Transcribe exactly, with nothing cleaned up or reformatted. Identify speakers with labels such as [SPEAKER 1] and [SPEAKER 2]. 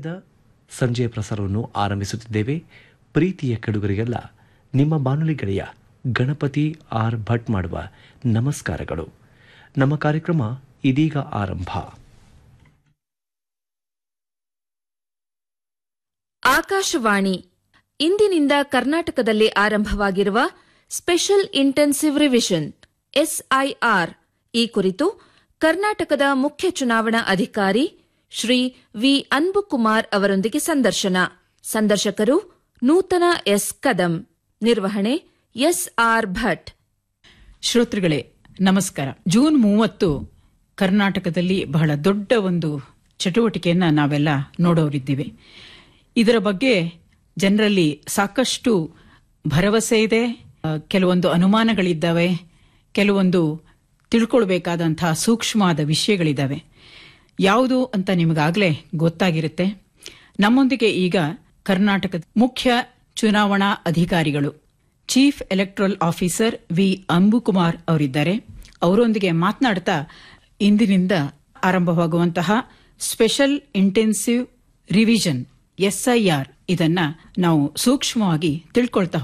[SPEAKER 1] ಸಮಯದ ಸಂಜೆಯ ಪ್ರಸಾರವನ್ನು ಆರಂಭಿಸುತ್ತಿದ್ದೇವೆ. ಪ್ರೀತಿಯ ಕೆಡುಗರಿಗೆಲ್ಲ ನಿಮ್ಮ ಬಾನುಲಿ ಗೆಳೆಯ ಗಣಪತಿ ಆರ್ ಭಟ್ ಮಾಡುವ ನಮಸ್ಕಾರಗಳು. ನಮ್ಮ ಕಾರ್ಯಕ್ರಮ ಇದೀಗ ಆರಂಭ.
[SPEAKER 2] ಆಕಾಶವಾಣಿ ಇಂದಿನಿಂದ ಕರ್ನಾಟಕದಲ್ಲಿ ಆರಂಭವಾಗಿರುವ ಸ್ಪೆಷಲ್ ಇಂಟೆನ್ಸಿವ್ ರಿವಿಷನ್ ಎಸ್ಐಆರ್ ಈ ಕುರಿತು ಕರ್ನಾಟಕದ ಮುಖ್ಯ ಚುನಾವಣಾ ಅಧಿಕಾರಿ ಶ್ರೀ ವಿ ಅನ್ಬುಕುಮಾರ್ ಅವರೊಂದಿಗೆ ಸಂದರ್ಶನ. ಸಂದರ್ಶಕರು ನೂತನ ಎಸ್ ಕದಂ. ನಿರ್ವಹಣೆ ಎಸ್ ಆರ್ ಭಟ್.
[SPEAKER 3] ಶ್ರೋತೃಗಳೇ ನಮಸ್ಕಾರ. ಜೂನ್ ಮೂವತ್ತು ಕರ್ನಾಟಕದಲ್ಲಿ ಬಹಳ ದೊಡ್ಡ ಒಂದು ಚಟುವಟಿಕೆಯನ್ನ ನಾವೆಲ್ಲ ನೋಡೋರಿದ್ದೀವಿ. ಇದರ ಬಗ್ಗೆ ಜನರಲ್ಲಿ ಸಾಕಷ್ಟು ಭರವಸೆ ಇದೆ, ಕೆಲವೊಂದು ಅನುಮಾನಗಳಿದ್ದಾವೆ, ಕೆಲವೊಂದು ತಿಳ್ಕೊಳ್ಬೇಕಾದಂತಹ ಸೂಕ್ಷ್ಮವಾದ ವಿಷಯಗಳಿದ್ದಾವೆ. ಯಾವುದು ಅಂತ ನಿಮಗಾಗಲೇ ಗೊತ್ತಾಗಿರುತ್ತೆ. ನಮ್ಮೊಂದಿಗೆ ಈಗ ಕರ್ನಾಟಕದ ಮುಖ್ಯ ಚುನಾವಣಾ ಅಧಿಕಾರಿಗಳು chief electoral officer V Anbukumar ಅವರಿದ್ದಾರೆ. ಅವರೊಂದಿಗೆ ಮಾತನಾಡ್ತಾ ಇಂದಿನಿಂದ ಆರಂಭವಾಗುವಂತಹ ಸ್ಪೆಷಲ್ ಇಂಟೆನ್ಸಿವ್ ರಿವಿಷನ್ ಎಸ್ಐಆರ್ ಇದನ್ನ ನಾವು ಸೂಕ್ಷ್ಮವಾಗಿ ತಿಳ್ಕೊಳ್ತಾ